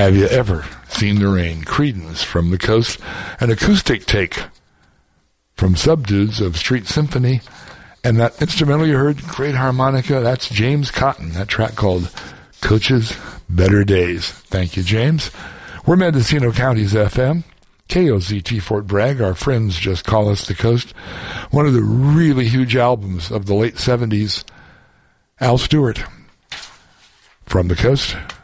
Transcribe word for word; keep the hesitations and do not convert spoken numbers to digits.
Have You Ever Seen the Rain? Creedence from the Coast. An acoustic take from Subdudes of Street Symphony. And that instrumental you heard, great harmonica, that's James Cotton. That track called Coach's Better Days. Thank you, James. We're Mendocino County's F M. K O Z T Fort Bragg. Our friends just call us the Coast. One of the really huge albums of the late seventies. Al Stewart from the Coast.